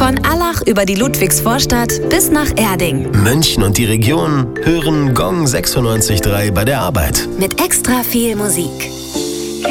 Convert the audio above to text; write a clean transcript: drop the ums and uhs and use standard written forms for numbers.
Von Allach über die Ludwigsvorstadt bis nach Erding. München und die Region hören Gong 96.3 bei der Arbeit. Mit extra viel Musik.